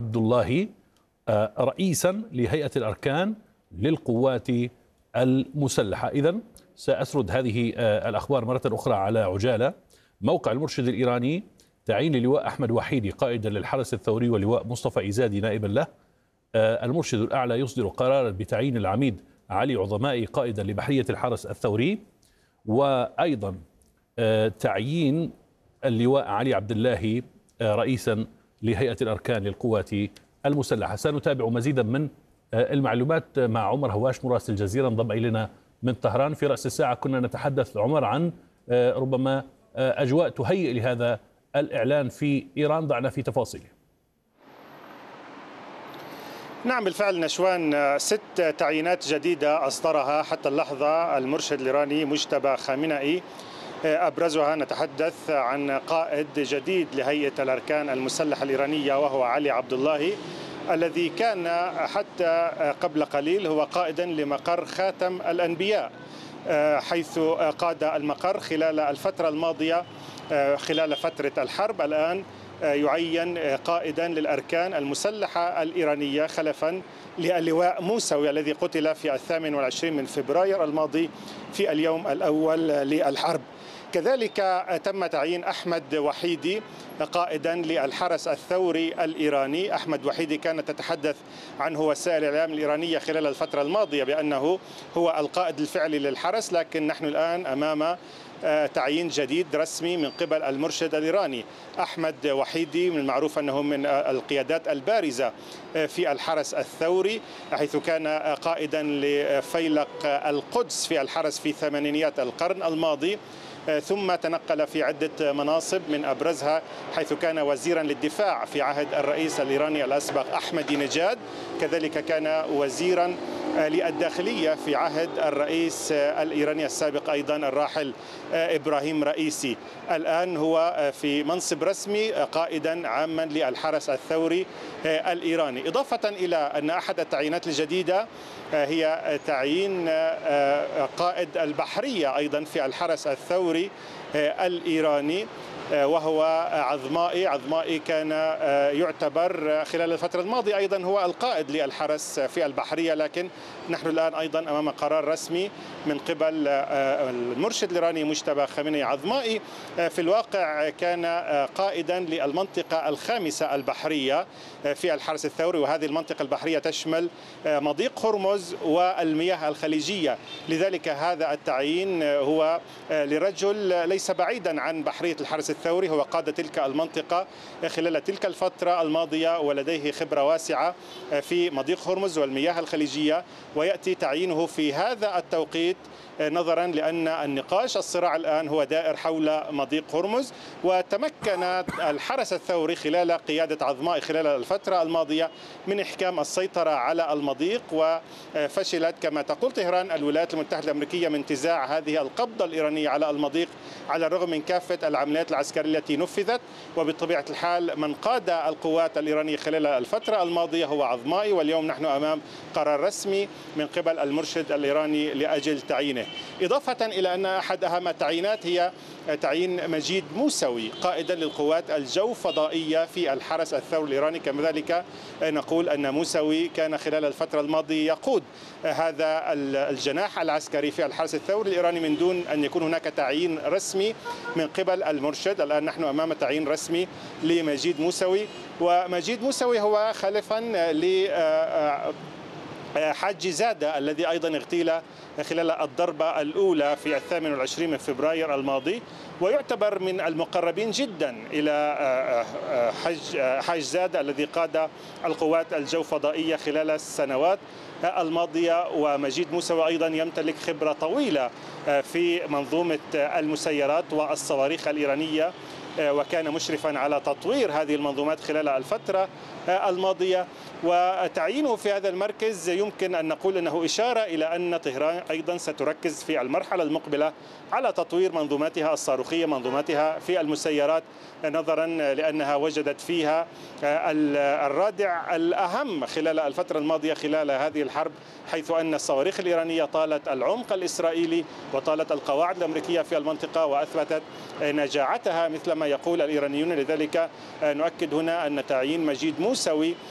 عبد الله رئيسا لهيئة الأركان للقوات المسلحة. إذن سأسرد هذه الأخبار مرة أخرى على عجالة. موقع المرشد الإيراني: تعيين اللواء أحمد وحيدي قائدا للحرس الثوري واللواء مصطفى إيزادي نائبا له. المرشد الأعلى يصدر قرارا بتعيين العميد علي عظمائي قائدا لبحرية الحرس الثوري، وأيضا تعيين اللواء علي عبد الله رئيسا لهيئة الأركان للقوات المسلحة. سنتابع مزيدا من المعلومات مع عمر هواش مراسل الجزيرة انضم إلينا من طهران. في رأس الساعة كنا نتحدث عمر عن ربما أجواء تهيئ لهذا الإعلان في إيران. ضعنا في تفاصيله. نعم بالفعل نشوان، 6 تعيينات جديدة أصدرها حتى اللحظة المرشد الإيراني مجتبى خامنئي. أبرزها نتحدث عن قائد جديد لهيئة الأركان المسلحة الإيرانية وهو علي عبد الله، الذي كان حتى قبل قليل هو قائدا لمقر خاتم الأنبياء، حيث قاد المقر خلال الفترة الماضية خلال فترة الحرب. الآن يعين قائدا للأركان المسلحة الإيرانية خلفا للواء موسوي الذي قتل في 28 من فبراير الماضي في اليوم الأول للحرب. كذلك تم تعيين أحمد وحيدي قائدا للحرس الثوري الإيراني. أحمد وحيدي كانت تتحدث عنه وسائل الإعلام الإيرانية خلال الفترة الماضية بأنه هو القائد الفعلي للحرس، لكن نحن الآن أمام تعيين جديد رسمي من قبل المرشد الإيراني. أحمد وحيدي من المعروف أنه من القيادات البارزة في الحرس الثوري، حيث كان قائدا لفيلق القدس في الحرس في ثمانينيات القرن الماضي، ثم تنقل في عدة مناصب من أبرزها حيث كان وزيرا للدفاع في عهد الرئيس الإيراني الأسبق أحمدي نجاد، كذلك كان وزيرا للداخلية في عهد الرئيس الإيراني السابق أيضا الراحل إبراهيم رئيسي. الآن هو في منصب رسمي قائدا عاما للحرس الثوري الإيراني. إضافة إلى أن أحد التعيينات الجديدة هي تعيين قائد البحرية أيضا في الحرس الثوري الإيراني وهو عظمائي. عظمائي كان يعتبر خلال الفترة الماضية أيضا هو القائد للحرس في البحرية، لكن نحن الآن أيضا أمام قرار رسمي من قبل المرشد الإيراني مجتبى خامنئي. عظمائي في الواقع كان قائدا للمنطقة الخامسة البحرية في الحرس الثوري، وهذه المنطقة البحرية تشمل مضيق هرمز والمياه الخليجية. لذلك هذا التعيين هو لرجل ليس بعيدا عن بحرية الحرس الثوري، هو قاد تلك المنطقة خلال تلك الفترة الماضية ولديه خبرة واسعة في مضيق هرمز والمياه الخليجية، ويأتي تعيينه في هذا التوقيت نظرا لأن النقاش الصراع الآن هو دائر حول مضيق هرمز. وتمكن الحرس الثوري خلال قيادة عظمائي خلال الفترة الماضية من إحكام السيطرة على المضيق، وفشلت كما تقول طهران الولايات المتحدة الأمريكية من انتزاع هذه القبضة الإيرانية على المضيق على الرغم من كافة العمليات العسكرية التي نفذت. وبطبيعة الحال من قاد القوات الإيرانية خلال الفترة الماضية هو عظمائي، واليوم نحن أمام قرار رسمي من قبل المرشد الإيراني لأجل تعيينه. إضافة إلى أن أحد أهم التعيينات هي تعيين مجيد موسوي قائدا للقوات الجوفضائية في الحرس الثوري الإيراني. كذلك نقول أن موسوي كان خلال الفترة الماضية يقود هذا الجناح العسكري في الحرس الثوري الإيراني من دون أن يكون هناك تعيين رسمي من قبل المرشد. الآن نحن أمام تعيين رسمي لمجيد موسوي، ومجيد موسوي هو خلفا حاج زادة الذي أيضا اغتيل خلال الضربة الأولى في 28 من فبراير الماضي، ويعتبر من المقربين جدا إلى حاج زادة الذي قاد القوات الجوفضائية خلال السنوات الماضية. ومجيد موسوي أيضا يمتلك خبرة طويلة في منظومة المسيرات والصواريخ الإيرانية، وكان مشرفا على تطوير هذه المنظومات خلال الفترة الماضية. وتعيينه في هذا المركز يمكن أن نقول أنه إشارة إلى أن طهران أيضا ستركز في المرحلة المقبلة على تطوير منظوماتها الصاروخية، منظوماتها في المسيرات، نظرا لأنها وجدت فيها الرادع الأهم خلال الفترة الماضية خلال هذه الحرب، حيث أن الصواريخ الإيرانية طالت العمق الإسرائيلي وطالت القواعد الأمريكية في المنطقة وأثبتت نجاعتها مثل ما يقول الإيرانيون. لذلك نؤكد هنا أن تعيين مجيد موسوي